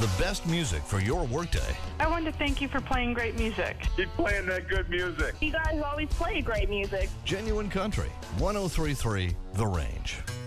The best music for your workday. I wanted to thank you for playing great music. Keep playing that good music. You guys always play great music. Genuine Country, 103.3 The Range.